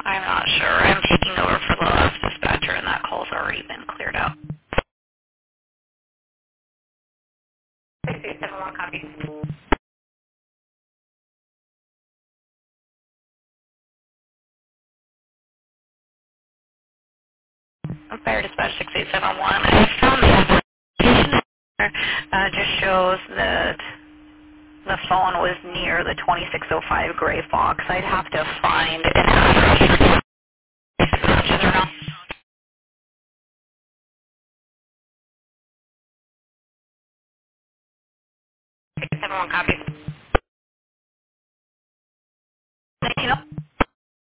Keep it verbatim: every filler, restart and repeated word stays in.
I'm not sure. I'm taking over for the last dispatcher, and that call's already been cleared out. six eight seven one, copy. Fire dispatch six eight seven one. I found the application uh, just shows that the phone was near the twenty-six oh five Gray Fox. I'd have to find an address. six eight seven one, copy.